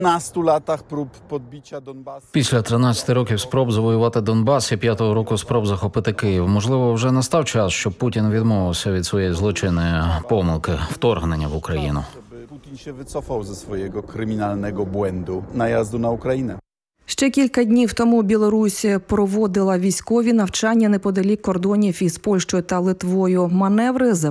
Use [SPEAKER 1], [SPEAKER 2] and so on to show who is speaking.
[SPEAKER 1] Після 13 років спроб завоювати Донбас і 5-го року спроб захопити Київ, можливо, вже настав час, щоб Путін відмовився від своєї злочинної помилки – вторгнення в Україну.
[SPEAKER 2] Putin się wycofał ze swojego kryminalnego błędu najazdu na Ukrainę.
[SPEAKER 3] Ще кілька днів тому Білорусь проводила військові навчання неподалік кордонів із Польщею та Литвою. Маневри